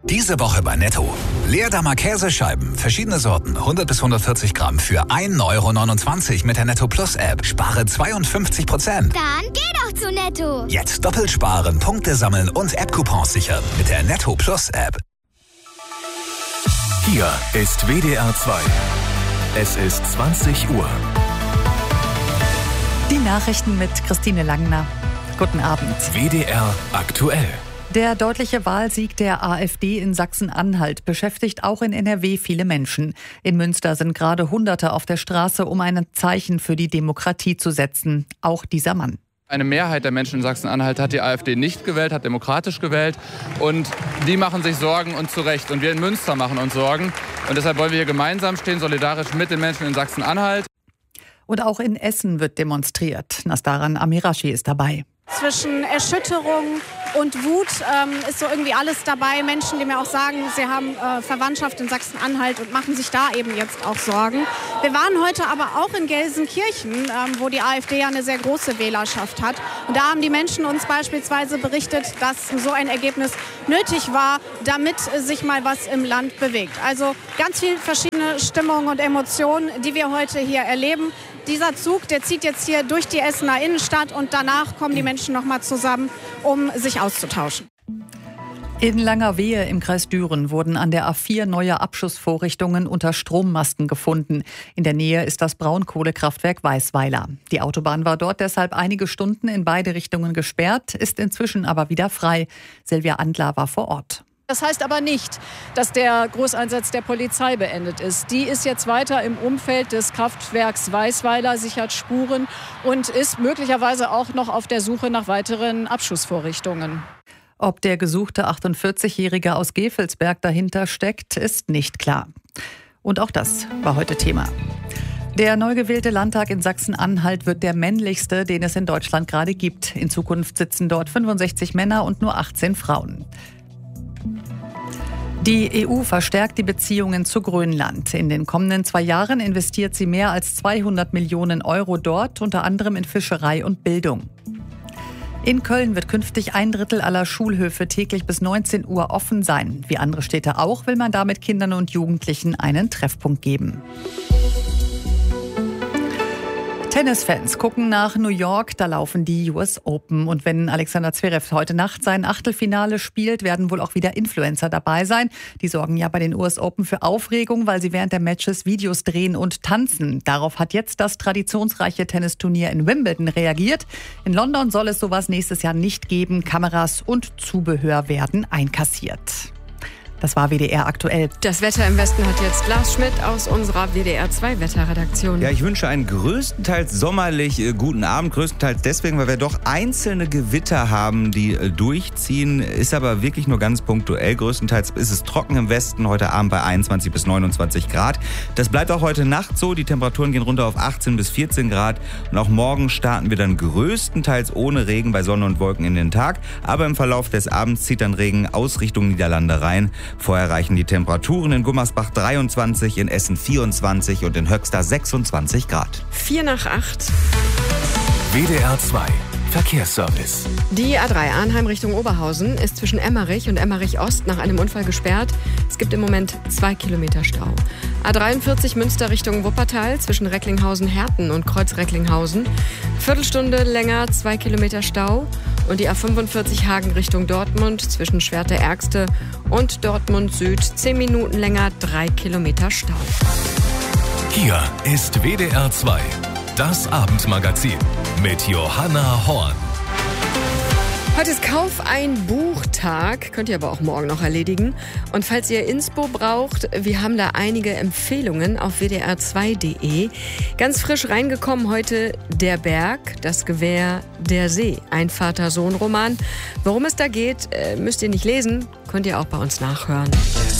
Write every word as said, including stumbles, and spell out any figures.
Diese Woche bei Netto. Leerdammer Käsescheiben, verschiedene Sorten, hundert bis hundertvierzig Gramm für ein Euro neunundzwanzig mit der Netto Plus App. Spare zweiundfünfzig Prozent. Dann geh doch zu Netto. Jetzt doppelt sparen, Punkte sammeln und App-Coupons sichern mit der Netto Plus App. Hier ist W D R zwei. Es ist zwanzig Uhr. Die Nachrichten mit Christine Langner. Guten Abend. W D R aktuell. Der deutliche Wahlsieg der AfD in Sachsen-Anhalt beschäftigt auch in N R W viele Menschen. In Münster sind gerade Hunderte auf der Straße, um ein Zeichen für die Demokratie zu setzen. Auch dieser Mann. Eine Mehrheit der Menschen in Sachsen-Anhalt hat die AfD nicht gewählt, hat demokratisch gewählt. Und die machen sich Sorgen und zu Recht. Und wir in Münster machen uns Sorgen. Und deshalb wollen wir hier gemeinsam stehen, solidarisch mit den Menschen in Sachsen-Anhalt. Und auch in Essen wird demonstriert. Nasdaran Amirashi ist dabei. Zwischen Erschütterung und Wut ähm, ist so irgendwie alles dabei. Menschen, die mir auch sagen, sie haben äh, Verwandtschaft in Sachsen-Anhalt und machen sich da eben jetzt auch Sorgen. Wir waren heute aber auch in Gelsenkirchen, ähm, wo die AfD ja eine sehr große Wählerschaft hat. Und da haben die Menschen uns beispielsweise berichtet, dass so ein Ergebnis nötig war, damit sich mal was im Land bewegt. Also ganz viel verschiedene Stimmungen und Emotionen, die wir heute hier erleben. Dieser Zug, der zieht jetzt hier durch die Essener Innenstadt und danach kommen die Menschen noch mal zusammen, um sich auszutauschen. In Langerwehe im Kreis Düren wurden an der A vier neue Abschussvorrichtungen unter Strommasten gefunden. In der Nähe ist das Braunkohlekraftwerk Weißweiler. Die Autobahn war dort deshalb einige Stunden in beide Richtungen gesperrt, ist inzwischen aber wieder frei. Silvia Andler war vor Ort. Das heißt aber nicht, dass der Großeinsatz der Polizei beendet ist. Die ist jetzt weiter im Umfeld des Kraftwerks Weißweiler, sichert Spuren und ist möglicherweise auch noch auf der Suche nach weiteren Abschussvorrichtungen. Ob der gesuchte achtundvierzigjährige aus Gevelsberg dahinter steckt, ist nicht klar. Und auch das war heute Thema. Der neu gewählte Landtag in Sachsen-Anhalt wird der männlichste, den es in Deutschland gerade gibt. In Zukunft sitzen dort fünfundsechzig Männer und nur achtzehn Frauen. Die E U verstärkt die Beziehungen zu Grönland. In den kommenden zwei Jahren investiert sie mehr als zweihundert Millionen Euro dort, unter anderem in Fischerei und Bildung. In Köln wird künftig ein Drittel aller Schulhöfe täglich bis neunzehn Uhr offen sein. Wie andere Städte auch, will man damit Kindern und Jugendlichen einen Treffpunkt geben. Tennisfans gucken nach New York, da laufen die U S Open. Und wenn Alexander Zverev heute Nacht sein Achtelfinale spielt, werden wohl auch wieder Influencer dabei sein. Die sorgen ja bei den U S Open für Aufregung, weil sie während der Matches Videos drehen und tanzen. Darauf hat jetzt das traditionsreiche Tennisturnier in Wimbledon reagiert. In London soll es sowas nächstes Jahr nicht geben. Kameras und Zubehör werden einkassiert. Das war W D R aktuell. Das Wetter im Westen hat jetzt Lars Schmidt aus unserer W D R zwei Wetterredaktion. Ja, ich wünsche einen größtenteils sommerlich äh, guten Abend. Größtenteils deswegen, weil wir doch einzelne Gewitter haben, die äh, durchziehen. Ist aber wirklich nur ganz punktuell. Größtenteils ist es trocken im Westen. Heute Abend bei einundzwanzig bis neunundzwanzig Grad. Das bleibt auch heute Nacht so. Die Temperaturen gehen runter auf achtzehn bis vierzehn Grad. Und auch morgen starten wir dann größtenteils ohne Regen bei Sonne und Wolken in den Tag. Aber im Verlauf des Abends zieht dann Regen aus Richtung Niederlande rein. Vorher reichen die Temperaturen in Gummersbach dreiundzwanzig, in Essen vierundzwanzig und in Höxter sechsundzwanzig Grad. Vier nach acht. W D R zwei Verkehrsservice. Die A drei Arnheim Richtung Oberhausen ist zwischen Emmerich und Emmerich Ost nach einem Unfall gesperrt. Es gibt im Moment zwei Kilometer Stau. A dreiundvierzig Münster Richtung Wuppertal zwischen Recklinghausen-Herten und Kreuz-Recklinghausen. Viertelstunde länger, zwei Kilometer Stau. Und die A fünfundvierzig Hagen Richtung Dortmund zwischen Schwerte-Ergste und Dortmund Süd. Zehn Minuten länger, drei Kilometer Stau. Hier ist W D R zwei. Das Abendmagazin mit Johanna Horn. Heute ist Kauf ein Buchtag, könnt ihr aber auch morgen noch erledigen. Und falls ihr Inspo braucht, wir haben da einige Empfehlungen auf w d r zwei punkt de. Ganz frisch reingekommen heute Der Berg, das Gewehr, der See. Ein Vater-Sohn-Roman. Worum es da geht, müsst ihr nicht lesen, könnt ihr auch bei uns nachhören.